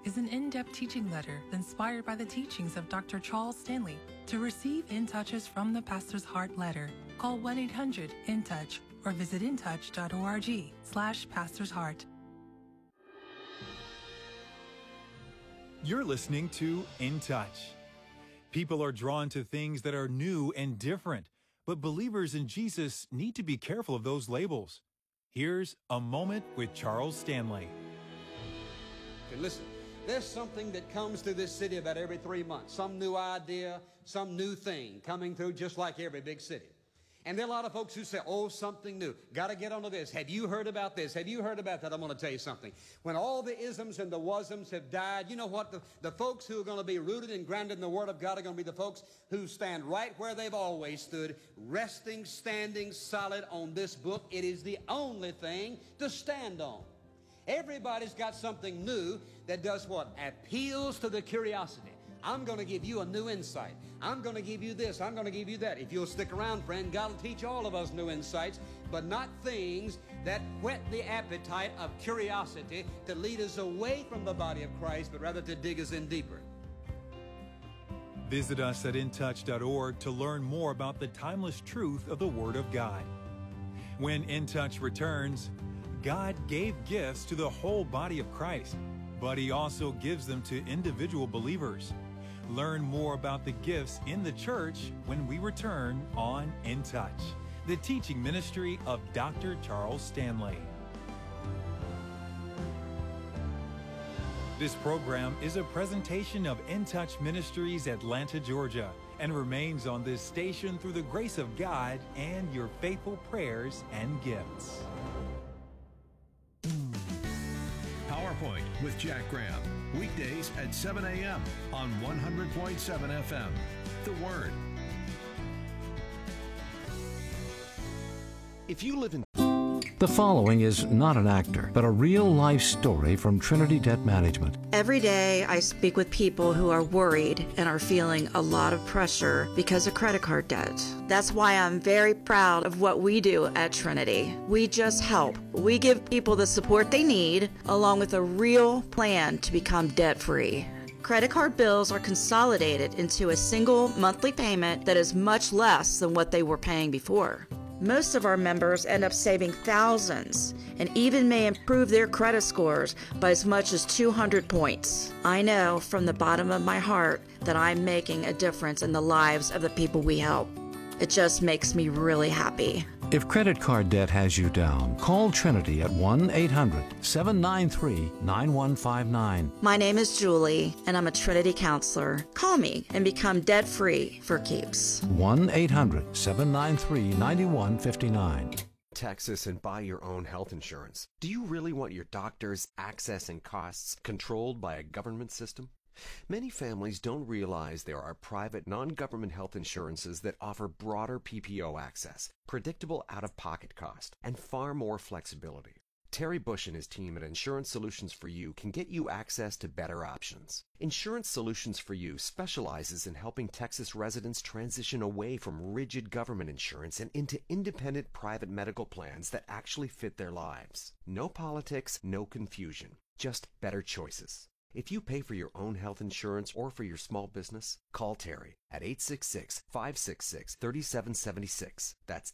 is an in-depth teaching letter inspired by the teachings of Dr. Charles Stanley. To receive In Touches from the Pastor's Heart letter, call 1-800-IN-TOUCH or visit intouch.org/Pastor's Heart. You're listening to In Touch. People are drawn to things that are new and different, but believers in Jesus need to be careful of those labels. Here's A Moment with Charles Stanley. And listen, there's something that comes through this city about every 3 months. Some new idea, some new thing coming through just like every big city. And there are a lot of folks who say, oh, something new. Got to get onto this. Have you heard about this? Have you heard about that? I'm going to tell you something. When all the isms and the wasms have died, you know what? The folks who are going to be rooted and grounded in the Word of God are going to be the folks who stand right where they've always stood, resting, standing solid on this book. It is the only thing to stand on. Everybody's got something new that does what? Appeals to the curiosity. I'm going to give you a new insight. I'm going to give you this. I'm going to give you that. If you'll stick around, friend, God will teach all of us new insights, but not things that whet the appetite of curiosity to lead us away from the body of Christ, but rather to dig us in deeper. Visit us at intouch.org to learn more about the timeless truth of the Word of God. When In Touch returns, God gave gifts to the whole body of Christ, but He also gives them to individual believers. Learn more about the gifts in the church when we return on In Touch, the teaching ministry of Dr. Charles Stanley. This program is a presentation of In Touch Ministries, Atlanta, Georgia, and remains on this station through the grace of God and your faithful prayers and gifts. PowerPoint with Jack Graham. Weekdays at 7 a.m. on 100.7 FM. The Word. If you live in... The following is not an actor, but a real-life story from Trinity Debt Management. Every day I speak with people who are worried and are feeling a lot of pressure because of credit card debt. That's why I'm very proud of what we do at Trinity. We just help. We give people the support they need, along with a real plan to become debt-free. Credit card bills are consolidated into a single monthly payment that is much less than what they were paying before. Most of our members end up saving thousands and even may improve their credit scores by as much as 200 points. I know from the bottom of my heart that I'm making a difference in the lives of the people we help. It just makes me really happy. If credit card debt has you down, call Trinity at 1-800-793-9159. My name is Julie, and I'm a Trinity counselor. Call me and become debt-free for keeps. 1-800-793-9159. Texas and buy your own health insurance. Do you really want your doctor's access and costs controlled by a government system? Many families don't realize there are private, non-government health insurances that offer broader PPO access, predictable out-of-pocket cost, and far more flexibility. Terry Bush and his team at Insurance Solutions for You can get you access to better options. Insurance Solutions for You specializes in helping Texas residents transition away from rigid government insurance and into independent private medical plans that actually fit their lives. No politics, no confusion, just better choices. If you pay for your own health insurance or for your small business, call Terry at 866-566-3776. That's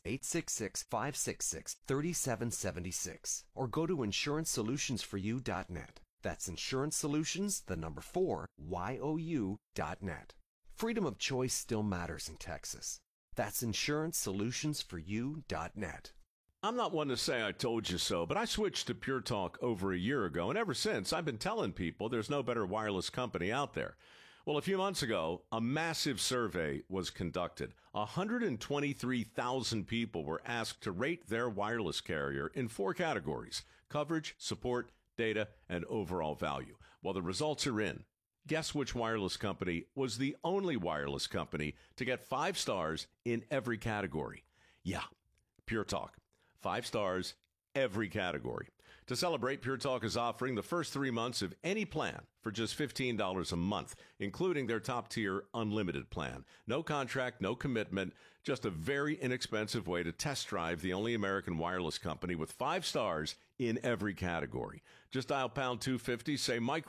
866-566-3776. Or go to insurancesolutionsforyou.net. That's insuranceSolutions, 4, YOU.net. Freedom of choice still matters in Texas. That's insurancesolutionsforyou.net. I'm not one to say I told you so, but I switched to Pure Talk over a year ago, and ever since, I've been telling people there's no better wireless company out there. Well, a few months ago, a massive survey was conducted. 123,000 people were asked to rate their wireless carrier in 4 categories: coverage, support, data, and overall value. Well, the results are in. Guess which wireless company was the only wireless company to get 5 stars in every category? Yeah, Pure Talk. 5 stars, every category. To celebrate, Pure Talk is offering the first 3 months of any plan for just $15 a month, including their top-tier unlimited plan. No contract, no commitment, just a very inexpensive way to test drive the only American wireless company with 5 stars in every category. Just dial pound 250, say micro,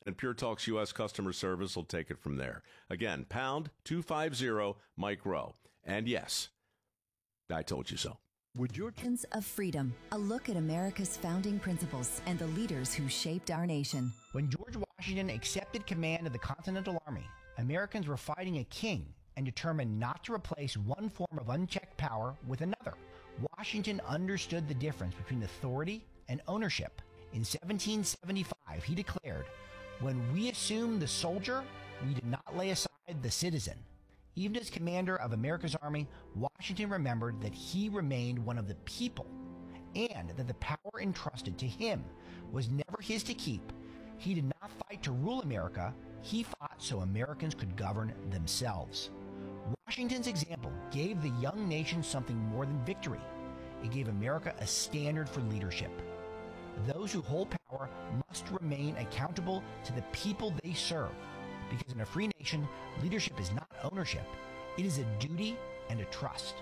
And Pure Talk's U.S. customer service will take it from there. Again, pound 250 Mike Rowe. And yes, I told you so. Would your of freedom, a look at America's founding principles and the leaders who shaped our nation. When George Washington accepted command of the Continental Army, Americans were fighting a king and determined not to replace one form of unchecked power with another. Washington understood the difference between authority and ownership. In 1775, he declared, "When we assume the soldier, we did not lay aside the citizen." Even as commander of America's army, Washington remembered that he remained one of the people and that the power entrusted to him was never his to keep. He did not fight to rule America. He fought so Americans could govern themselves. Washington's example gave the young nation something more than victory. It gave America a standard for leadership. Those who hold power must remain accountable to the people they serve. Because in a free nation, leadership is not ownership. It is a duty and a trust.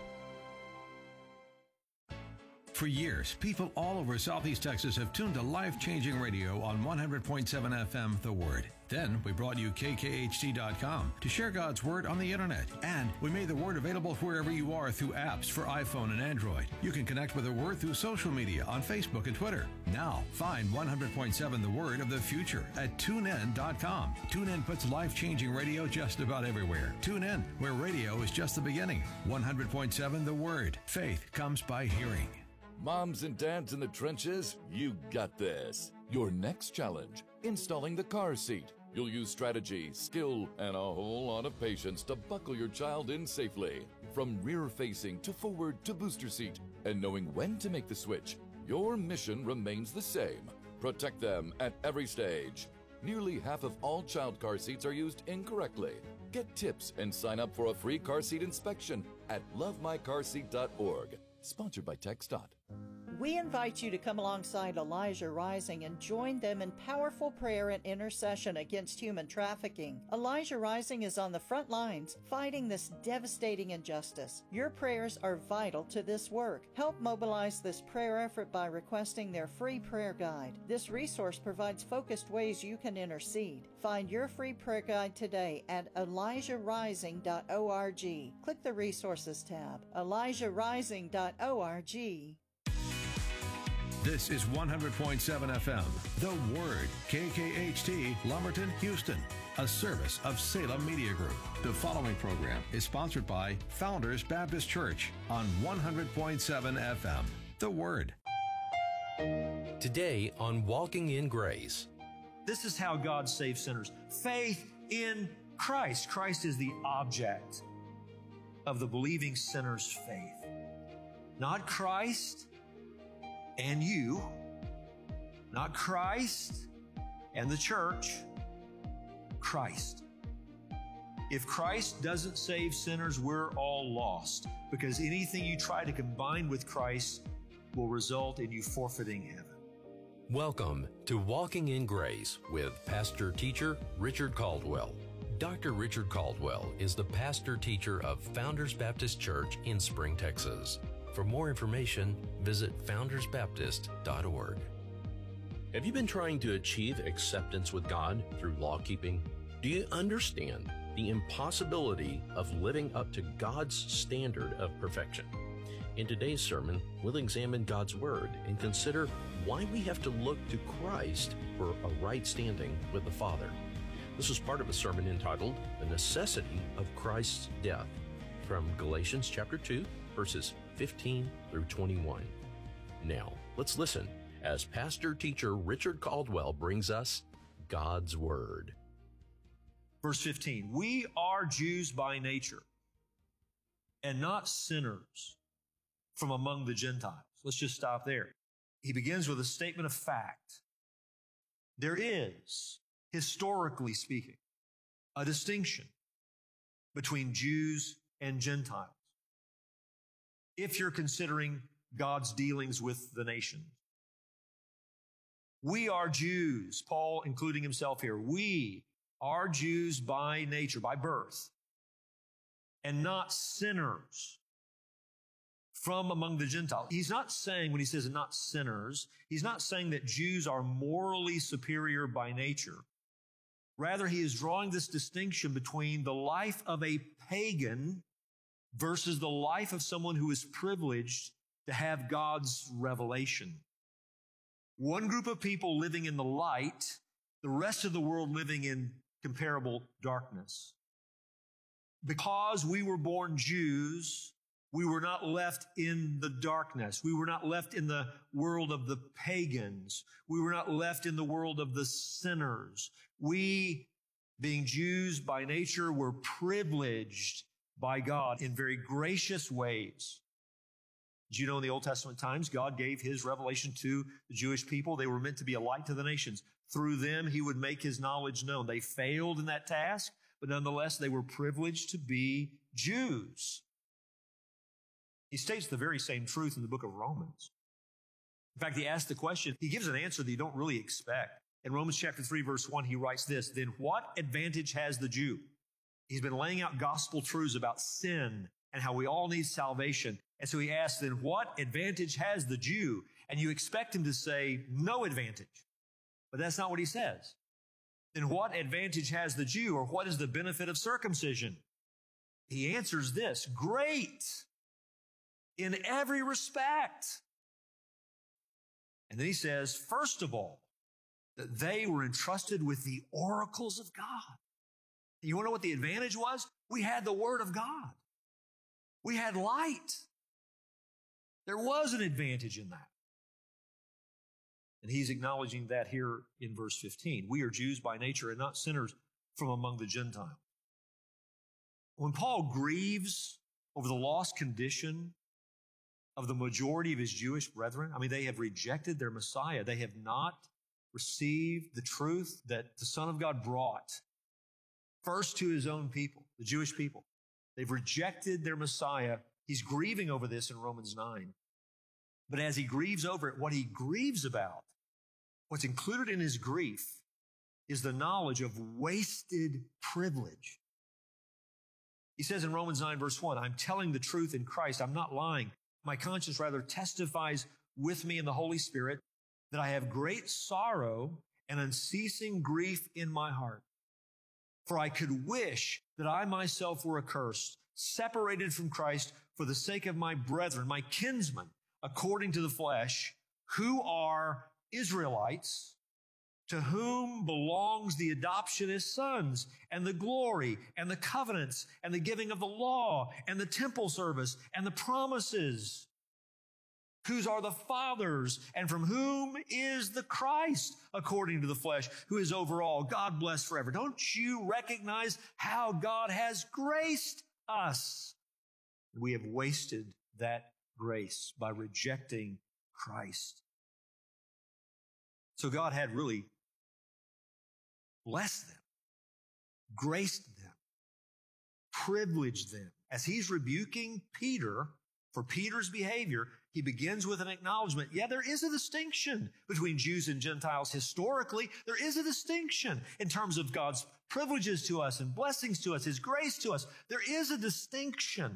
For years, people all over Southeast Texas have tuned to life-changing radio on 100.7 FM, The Word. Then we brought you KKHT.com to share God's Word on the Internet. And we made the Word available wherever you are through apps for iPhone and Android. You can connect with the Word through social media on Facebook and Twitter. Now, find 100.7 The Word of the future at TuneIn.com. TuneIn puts life-changing radio just about everywhere. Tune in, where radio is just the beginning. 100.7 The Word. Faith comes by hearing. Moms and dads in the trenches, you got this. Your next challenge, installing the car seat. You'll use strategy, skill, and a whole lot of patience to buckle your child in safely. From rear-facing to forward to booster seat. And knowing when to make the switch, your mission remains the same. Protect them at every stage. Nearly half of all child car seats are used incorrectly. Get tips and sign up for a free car seat inspection at lovemycarseat.org. Sponsored by TxDOT. We invite you to come alongside Elijah Rising and join them in powerful prayer and intercession against human trafficking. Elijah Rising is on the front lines fighting this devastating injustice. Your prayers are vital to this work. Help mobilize this prayer effort by requesting their free prayer guide. This resource provides focused ways you can intercede. Find your free prayer guide today at ElijahRising.org. Click the Resources tab. ElijahRising.org. This is 100.7 FM, The Word, KKHT, Lumberton, Houston, a service of Salem Media Group. The following program is sponsored by Founders Baptist Church on 100.7 FM, The Word. Today on Walking in Grace. This is how God saves sinners. Faith in Christ. Christ is the object of the believing sinner's faith. Not Christ and you, not Christ and the church, Christ. If Christ doesn't save sinners, we're all lost, because anything you try to combine with Christ will result in you forfeiting heaven. Welcome to Walking in Grace with pastor-teacher Richard Caldwell. Dr. Richard Caldwell is the pastor-teacher of Founders Baptist Church in Spring, Texas. For more information, visit foundersbaptist.org. Have you been trying to achieve acceptance with God through law-keeping? Do you understand the impossibility of living up to God's standard of perfection? In today's sermon, we'll examine God's Word and consider why we have to look to Christ for a right standing with the Father. This is part of a sermon entitled, The Necessity of Christ's Death, from Galatians chapter 2, verses 15 through 21. Now, let's listen as pastor-teacher Richard Caldwell brings us God's Word. Verse 15, we are Jews by nature and not sinners from among the Gentiles. Let's just stop there. He begins with a statement of fact. There is, historically speaking, a distinction between Jews and Gentiles. If you're considering God's dealings with the nations. We are Jews, Paul including himself here. We are Jews by nature, by birth, and not sinners from among the Gentiles. He's not saying, when he says not sinners, he's not saying that Jews are morally superior by nature Rather, he is drawing this distinction between the life of a pagan versus the life of someone who is privileged to have God's revelation. One group of people living in the light, the rest of the world living in comparable darkness. Because we were born Jews, we were not left in the darkness. We were not left in the world of the pagans. We were not left in the world of the sinners. We, being Jews by nature, were privileged by God in very gracious ways. Did you know in the Old Testament times, God gave his revelation to the Jewish people? They were meant to be a light to the nations. Through them, he would make his knowledge known. They failed in that task, but nonetheless, they were privileged to be Jews. He states the very same truth in the book of Romans. In fact, he asks the question, he gives an answer that you don't really expect. In Romans chapter 3, verse 1, he writes this, "Then what advantage has the Jew?" He's been laying out gospel truths about sin and how we all need salvation. And so he asks, then what advantage has the Jew? And you expect him to say, no advantage. But that's not what he says. Then what advantage has the Jew, or what is the benefit of circumcision? He answers this, great in every respect. And then he says, first of all, that they were entrusted with the oracles of God. You want to know what the advantage was? We had the Word of God. We had light. There was an advantage in that. And he's acknowledging that here in verse 15. We are Jews by nature and not sinners from among the Gentiles. When Paul grieves over the lost condition of the majority of his Jewish brethren, I mean, they have rejected their Messiah. They have not received the truth that the Son of God brought first to his own people, the Jewish people. They've rejected their Messiah. He's grieving over this in Romans 9. But as he grieves over it, what he grieves about, what's included in his grief, is the knowledge of wasted privilege. He says in Romans 9, verse 1, I'm telling the truth in Christ. I'm not lying. My conscience rather testifies with me in the Holy Spirit that I have great sorrow and unceasing grief in my heart. For I could wish that I myself were accursed, separated from Christ for the sake of my brethren, my kinsmen, according to the flesh, who are Israelites, to whom belongs the adoption as sons, and the glory, and the covenants, and the giving of the law, and the temple service, and the promises, whose are the fathers, and from whom is the Christ, according to the flesh, who is over all, God bless forever. Don't you recognize how God has graced us? We have wasted that grace by rejecting Christ. So God had really blessed them, graced them, privileged them. As he's rebuking Peter for Peter's behavior, he begins with an acknowledgement. Yeah, there is a distinction between Jews and Gentiles. Historically, there is a distinction in terms of God's privileges to us and blessings to us, his grace to us. There is a distinction.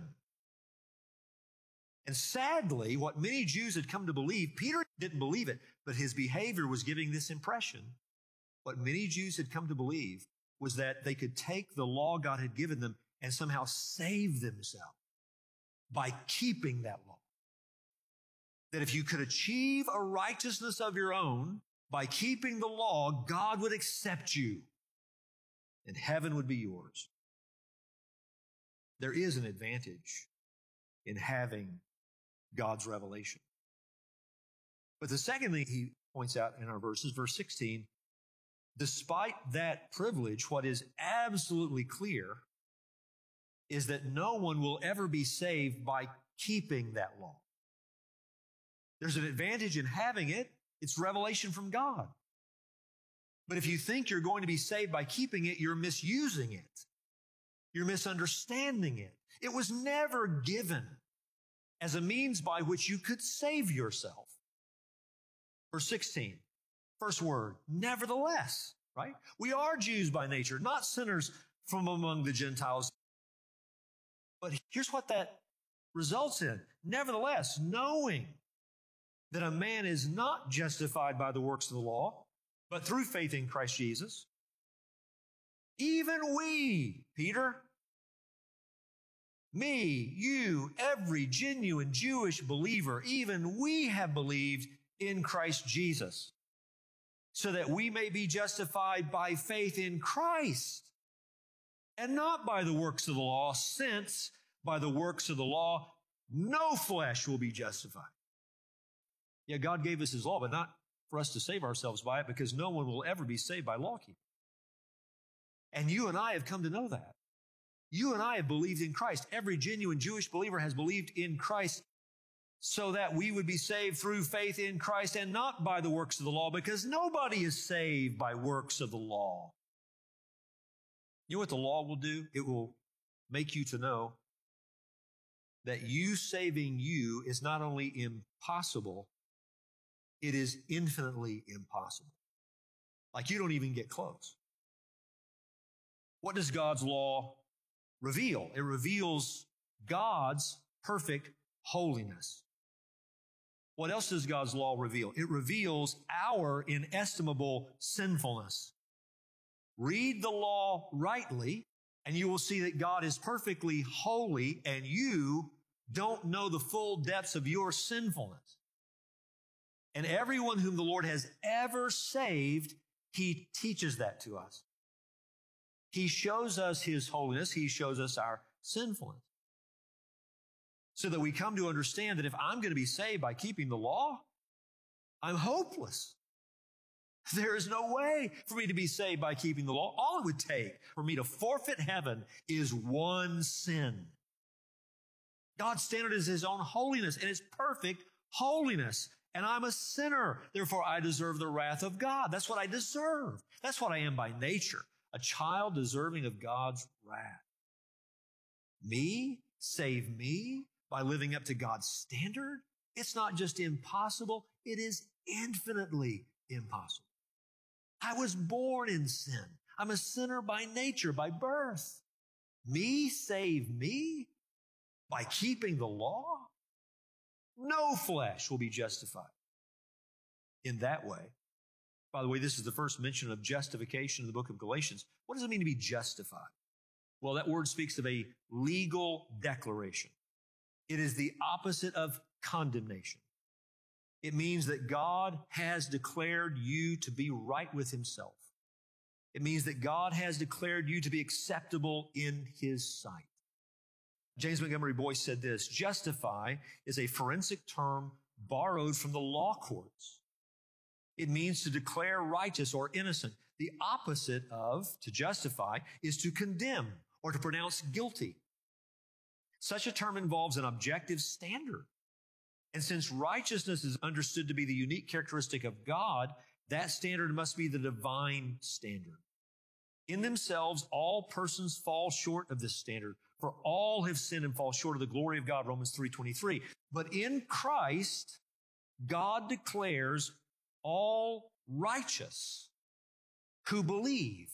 And sadly, what many Jews had come to believe, Peter didn't believe it, but his behavior was giving this impression. What many Jews had come to believe was that they could take the law God had given them and somehow save themselves by keeping that law. That if you could achieve a righteousness of your own by keeping the law, God would accept you and heaven would be yours. There is an advantage in having God's revelation. But the second thing he points out in our verses, verse 16, despite that privilege, what is absolutely clear is that no one will ever be saved by keeping that law. There's an advantage in having it. It's revelation from God. But if you think you're going to be saved by keeping it, you're misusing it. You're misunderstanding it. It was never given as a means by which you could save yourself. Verse 16, first word, nevertheless, right? We are Jews by nature, not sinners from among the Gentiles. But here's what that results in. Nevertheless, knowing that a man is not justified by the works of the law, but through faith in Christ Jesus. Even we, Peter, me, you, every genuine Jewish believer, even we have believed in Christ Jesus, so that we may be justified by faith in Christ, and not by the works of the law, since by the works of the law, no flesh will be justified. Yeah, God gave us His law, but not for us to save ourselves by it, because no one will ever be saved by law keeping. And you and I have come to know that. You and I have believed in Christ. Every genuine Jewish believer has believed in Christ so that we would be saved through faith in Christ and not by the works of the law, because nobody is saved by works of the law. You know what the law will do? It will make you to know that you saving you is not only impossible, it is infinitely impossible. Like you don't even get close. What does God's law reveal? It reveals God's perfect holiness. What else does God's law reveal? It reveals our inestimable sinfulness. Read the law rightly, and you will see that God is perfectly holy, and you don't know the full depths of your sinfulness. And everyone whom the Lord has ever saved, He teaches that to us. He shows us His holiness. He shows us our sinfulness. So that we come to understand that if I'm going to be saved by keeping the law, I'm hopeless. There is no way for me to be saved by keeping the law. All it would take for me to forfeit heaven is one sin. God's standard is His own holiness, and it's perfect holiness. And I'm a sinner. Therefore, I deserve the wrath of God. That's what I deserve. That's what I am by nature. A child deserving of God's wrath. Me? Save me by living up to God's standard? It's not just impossible, it is infinitely impossible. I was born in sin. I'm a sinner by nature, by birth. Me? Save me by keeping the law? No flesh will be justified in that way. By the way, this is the first mention of justification in the book of Galatians. What does it mean to be justified? Well, that word speaks of a legal declaration. It is the opposite of condemnation. It means that God has declared you to be right with Himself. It means that God has declared you to be acceptable in His sight. James Montgomery Boyce said this: justify is a forensic term borrowed from the law courts. It means to declare righteous or innocent. The opposite of to justify is to condemn or to pronounce guilty. Such a term involves an objective standard. And since righteousness is understood to be the unique characteristic of God, that standard must be the divine standard. In themselves, all persons fall short of this standard, for all have sinned and fall short of the glory of God, Romans 3:23. But in Christ, God declares all righteous who believe,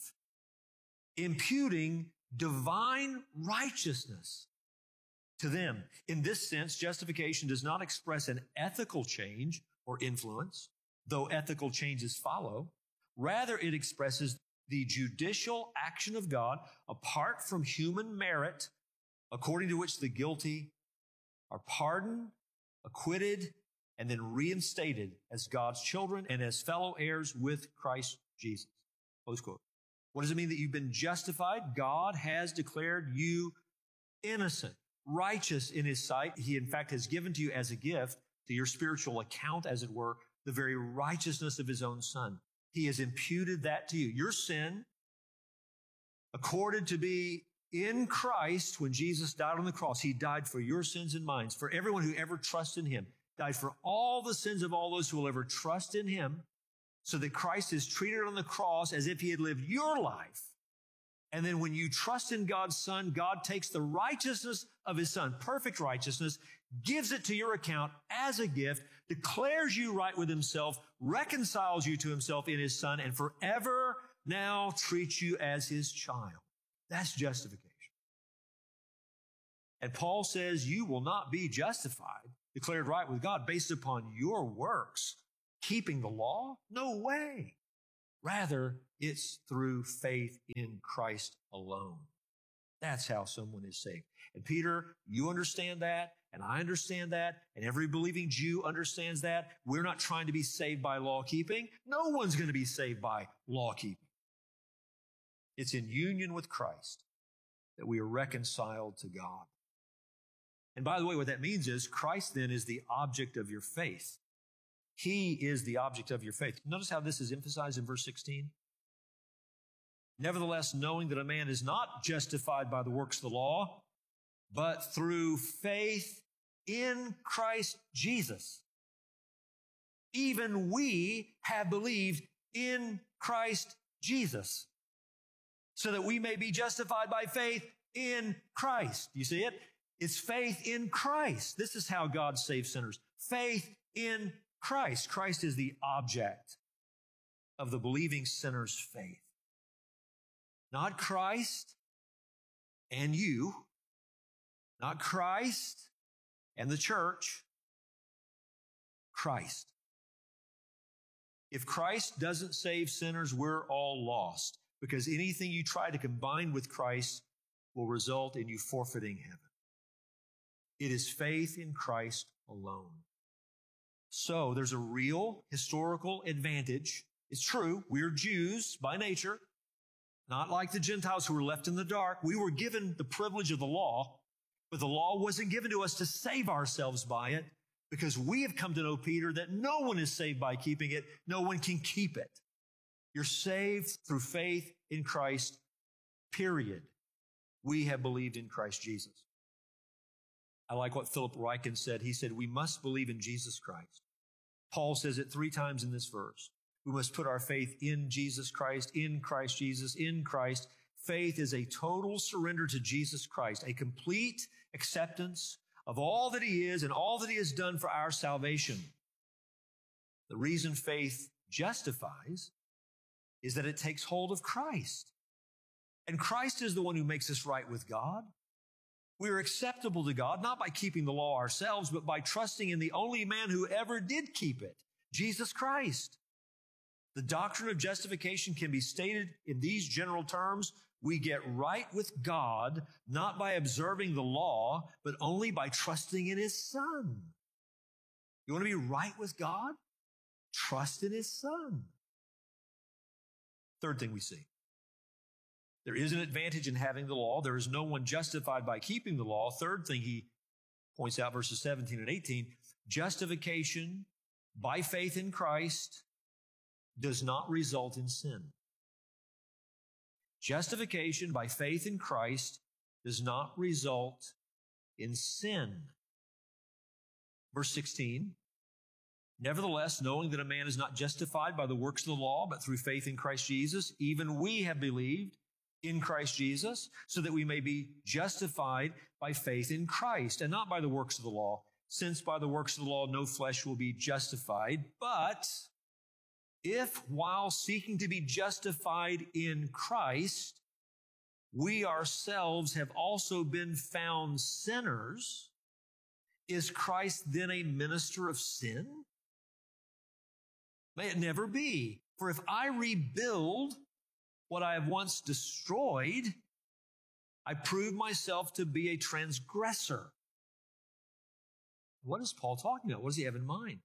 imputing divine righteousness to them. In this sense, justification does not express an ethical change or influence, though ethical changes follow. Rather, it expresses the judicial action of God apart from human merit, according to which the guilty are pardoned, acquitted, and then reinstated as God's children and as fellow heirs with Christ Jesus. Close quote. What does it mean that you've been justified? God has declared you innocent, righteous in His sight. He, in fact, has given to you as a gift, to your spiritual account, as it were, the very righteousness of His own Son. He has imputed that to you. Your sin, accorded to be in Christ when Jesus died on the cross. He died for your sins and mine, for everyone who ever trusts in Him. Died for all the sins of all those who will ever trust in Him, so that Christ is treated on the cross as if He had lived your life. And then when you trust in God's Son, God takes the righteousness of His Son, perfect righteousness, gives it to your account as a gift, declares you right with Himself, reconciles you to Himself in His Son, and forever now treats you as His child. That's justification. And Paul says you will not be justified, declared right with God, based upon your works, keeping the law? No way. Rather, It's through faith in Christ alone. That's how someone is saved. And Peter, you understand that, and I understand that, and every believing Jew understands that. We're not trying to be saved by law keeping. No one's going to be saved by law keeping. It's in union with Christ that we are reconciled to God. And by the way, what that means is Christ then is the object of your faith. He is the object of your faith. Notice how this is emphasized in verse 16. Nevertheless, knowing that a man is not justified by the works of the law, but through faith in Christ Jesus. Even we have believed in Christ Jesus, so that we may be justified by faith in Christ. You see it? It's faith in Christ. This is how God saves sinners. Faith in Christ. Christ is the object of the believing sinner's faith. Not Christ and you, not Christ and the church, Christ. If Christ doesn't save sinners, we're all lost, because anything you try to combine with Christ will result in you forfeiting heaven. It is faith in Christ alone. So there's a real historical advantage. It's true, we're Jews by nature, not like the Gentiles who were left in the dark. We were given the privilege of the law, but the law wasn't given to us to save ourselves by it, because we have come to know, Peter, that no one is saved by keeping it. No one can keep it. You're saved through faith in Christ, period. We have believed in Christ Jesus. I like what Philip Ryken said. He said, we must believe in Jesus Christ. Paul says it 3 times in this verse. We must put our faith in Jesus Christ, in Christ Jesus, in Christ. Faith is a total surrender to Jesus Christ, a complete acceptance of all that He is and all that He has done for our salvation. The reason faith justifies is that it takes hold of Christ. And Christ is the one who makes us right with God. We are acceptable to God, not by keeping the law ourselves, but by trusting in the only man who ever did keep it, Jesus Christ. The doctrine of justification can be stated in these general terms. We get right with God, not by observing the law, but only by trusting in His Son. You want to be right with God? Trust in His Son. Third thing we see. There is an advantage in having the law. There is no one justified by keeping the law. Third thing he points out, verses 17 and 18, justification by faith in Christ does not result in sin. Justification by faith in Christ does not result in sin. Verse 16, nevertheless, knowing that a man is not justified by the works of the law, but through faith in Christ Jesus, even we have believed in Christ Jesus, so that we may be justified by faith in Christ, and not by the works of the law, since by the works of the law no flesh will be justified. But if while seeking to be justified in Christ, we ourselves have also been found sinners, is Christ then a minister of sin? May it never be. For if I rebuild what I have once destroyed, I prove myself to be a transgressor. What is Paul talking about? What does he have in mind?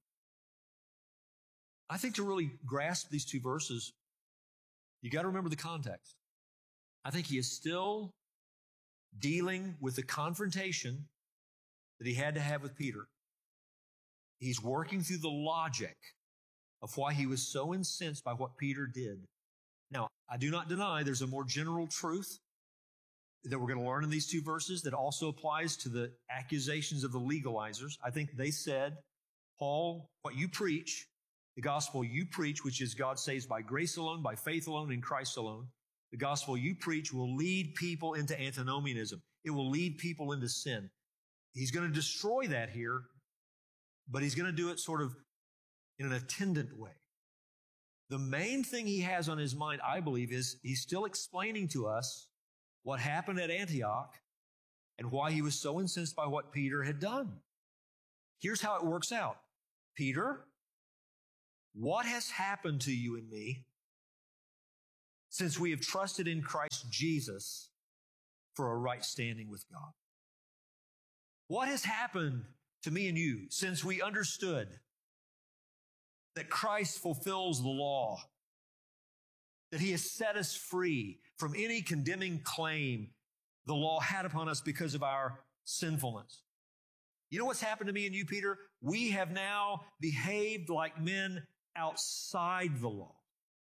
I think to really grasp these 2 verses, you got to remember the context. I think he is still dealing with the confrontation that he had to have with Peter. He's working through the logic of why he was so incensed by what Peter did. Now, I do not deny there's a more general truth that we're going to learn in these 2 verses that also applies to the accusations of the legalizers. I think they said, Paul, what you preach, the gospel you preach, which is God saves by grace alone, by faith alone, in Christ alone, the gospel you preach will lead people into antinomianism. It will lead people into sin. He's going to destroy that here, but he's going to do it sort of in an attendant way. The main thing he has on his mind, I believe, is he's still explaining to us what happened at Antioch and why he was so incensed by what Peter had done. Here's how it works out. Peter, what has happened to you and me since we have trusted in Christ Jesus for a right standing with God. What has happened to me and you since we understood that Christ fulfills the law, that he has set us free from any condemning claim the law had upon us because of our sinfulness? You know what's happened to me and you, Peter? We have now behaved like men outside the law.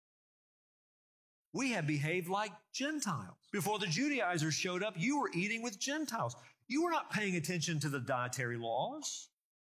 We have behaved like Gentiles. Before the Judaizers showed up, you were eating with Gentiles. You were not paying attention to the dietary laws.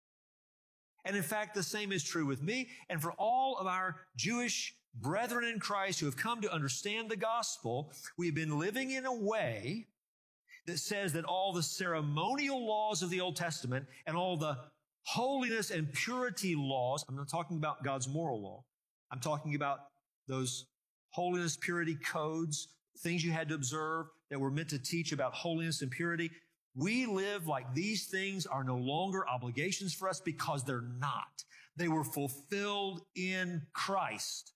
And in fact, the same is true with me and for all of our Jewish brethren in Christ who have come to understand the gospel. We've been living in a way that says that all the ceremonial laws of the Old Testament and all the holiness and purity laws, I'm not talking about God's moral law. I'm talking about those holiness, purity codes, things you had to observe that were meant to teach about holiness and purity. We live like these things are no longer obligations for us because they're not. They were fulfilled in Christ.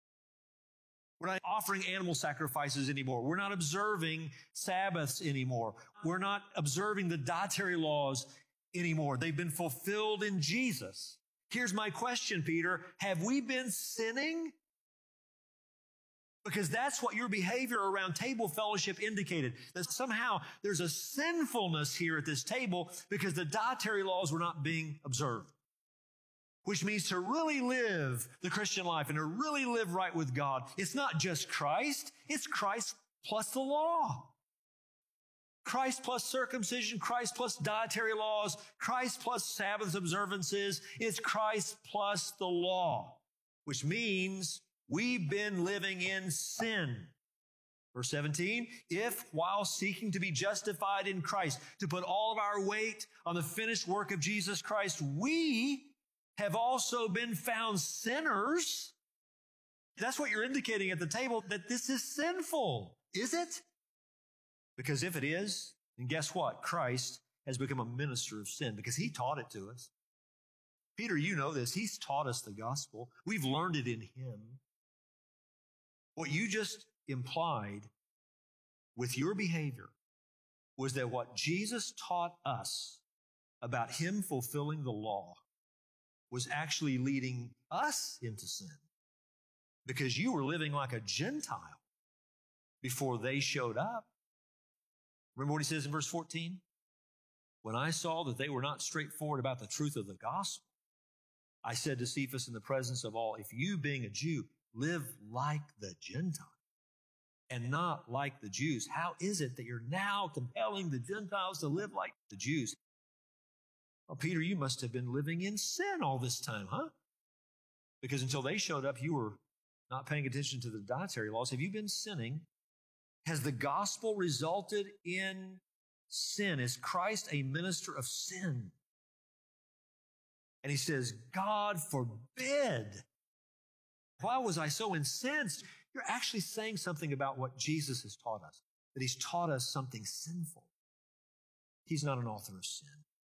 We're not offering animal sacrifices anymore. We're not observing Sabbaths anymore. We're not observing the dietary laws anymore. They've been fulfilled in Jesus. Here's my question, Peter. Have we been sinning? Because that's what your behavior around table fellowship indicated, that somehow there's a sinfulness here at this table because the dietary laws were not being observed. Which means to really live the Christian life and to really live right with God, it's not just Christ, it's Christ plus the law. Christ plus circumcision, Christ plus dietary laws, Christ plus Sabbath observances, it's Christ plus the law. Which means we've been living in sin. Verse 17, if while seeking to be justified in Christ, to put all of our weight on the finished work of Jesus Christ, we have also been found sinners. That's what you're indicating at the table, that this is sinful. Is it? Because if it is, then guess what? Christ has become a minister of sin because he taught it to us. Peter, you know this. He's taught us the gospel. We've learned it in him. What you just implied with your behavior was that what Jesus taught us about him fulfilling the law was actually leading us into sin because you were living like a Gentile before they showed up. Remember what he says in verse 14? When I saw that they were not straightforward about the truth of the gospel, I said to Cephas in the presence of all, if you being a Jew live like the Gentiles and not like the Jews, how is it that you're now compelling the Gentiles to live like the Jews? Well, Peter, you must have been living in sin all this time, huh? Because until they showed up, you were not paying attention to the dietary laws. Have you been sinning? Has the gospel resulted in sin? Is Christ a minister of sin? And he says, God forbid. Why was I so incensed? You're actually saying something about what Jesus has taught us, that he's taught us something sinful. He's not an author of sin.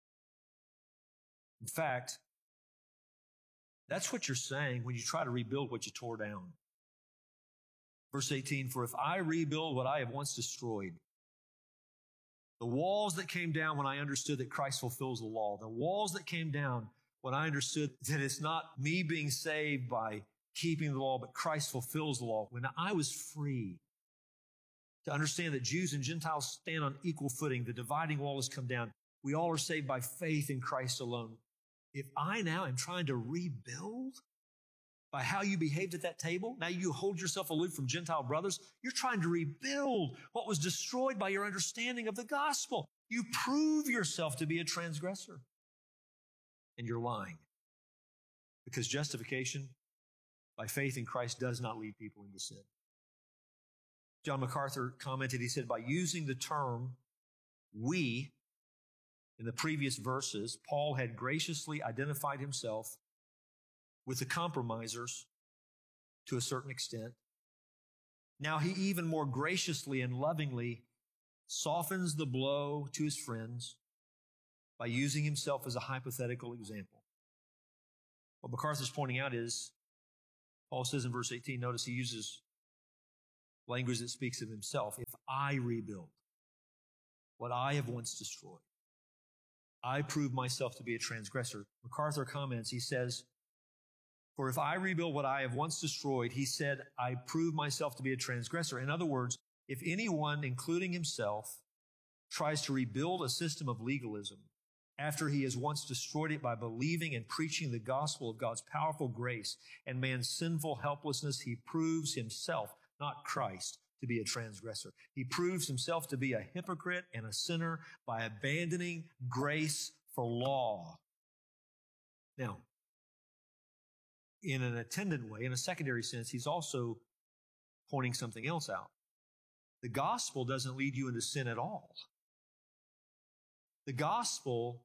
In fact, that's what you're saying when you try to rebuild what you tore down. Verse 18, for if I rebuild what I have once destroyed, the walls that came down when I understood that Christ fulfills the law, the walls that came down when I understood that it's not me being saved by keeping the law, but Christ fulfills the law. When I was free to understand that Jews and Gentiles stand on equal footing, the dividing wall has come down. We all are saved by faith in Christ alone. If I now am trying to rebuild by how you behaved at that table, now you hold yourself aloof from Gentile brothers, you're trying to rebuild what was destroyed by your understanding of the gospel. You prove yourself to be a transgressor. And you're lying. Because justification by faith in Christ does not lead people into sin. John MacArthur commented, he said, by using the term we in the previous verses, Paul had graciously identified himself with the compromisers to a certain extent. Now he even more graciously and lovingly softens the blow to his friends by using himself as a hypothetical example. What MacArthur's pointing out is, Paul says in verse 18, notice he uses language that speaks of himself. If I rebuild what I have once destroyed, I prove myself to be a transgressor. MacArthur comments, he says, for if I rebuild what I have once destroyed, he said, I prove myself to be a transgressor. In other words, if anyone, including himself, tries to rebuild a system of legalism after he has once destroyed it by believing and preaching the gospel of God's powerful grace and man's sinful helplessness, he proves himself, not Christ, to be a transgressor. He proves himself to be a hypocrite and a sinner by abandoning grace for law. Now, in an attendant way, in a secondary sense, he's also pointing something else out. The gospel doesn't lead you into sin at all. The gospel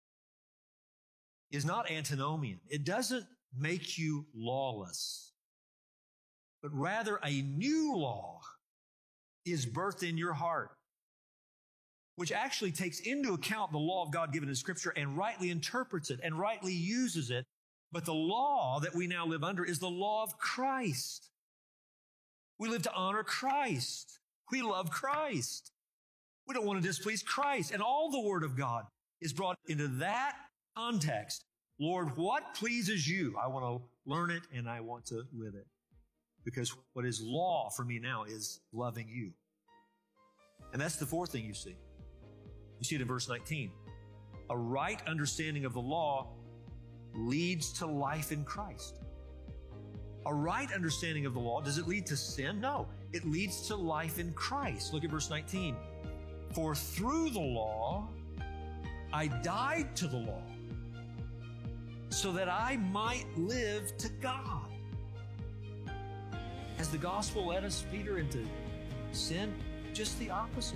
is not antinomian. It doesn't make you lawless, but rather a new law is birthed in your heart, which actually takes into account the law of God given in Scripture and rightly interprets it and rightly uses it. But the law that we now live under is the law of Christ. We live to honor Christ. We love Christ. We don't want to displease Christ. And all the Word of God is brought into that context. Lord, what pleases you? I want to learn it and I want to live it. Because what is law for me now is loving you. And that's the fourth thing you see. You see it in verse 19. A right understanding of the law leads to life in Christ. A right understanding of the law, does it lead to sin? No, it leads to life in Christ. Look at verse 19. For through the law, I died to the law, so that I might live to God. Has the gospel led us, Peter, into sin? Just the opposite.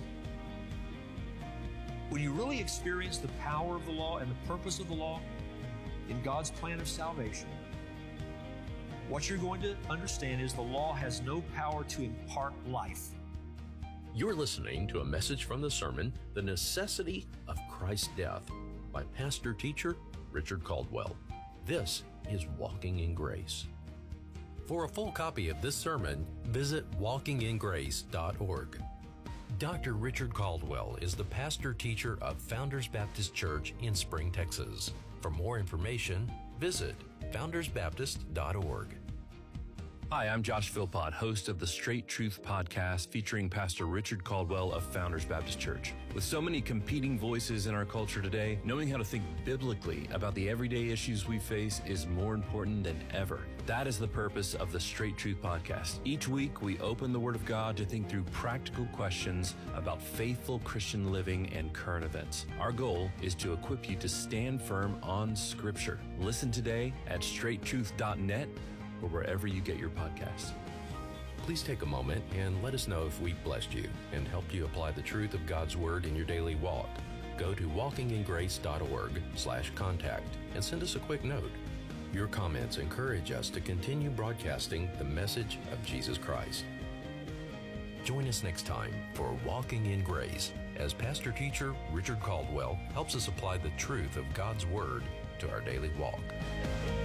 When you really experience the power of the law and the purpose of the law in God's plan of salvation, what you're going to understand is the law has no power to impart life. You're listening to a message from the sermon, The Necessity of Christ's Death, by pastor teacher Richard Caldwell. This is Walking in Grace. For a full copy of this sermon, visit walkingingrace.org. Dr. Richard Caldwell is the pastor teacher of Founders Baptist Church in Spring, Texas. For more information, visit foundersbaptist.org. Hi, I'm Josh Philpott, host of the Straight Truth podcast featuring Pastor Richard Caldwell of Founders Baptist Church. With so many competing voices in our culture today, knowing how to think biblically about the everyday issues we face is more important than ever. That is the purpose of the Straight Truth podcast. Each week, we open the Word of God to think through practical questions about faithful Christian living and current events. Our goal is to equip you to stand firm on Scripture. Listen today at straighttruth.net or wherever you get your podcasts. Please take a moment and let us know if we've blessed you and helped you apply the truth of God's Word in your daily walk. Go to walkingingrace.org/contact and send us a quick note. Your comments encourage us to continue broadcasting the message of Jesus Christ. Join us next time for Walking in Grace as pastor teacher Richard Caldwell helps us apply the truth of God's Word to our daily walk.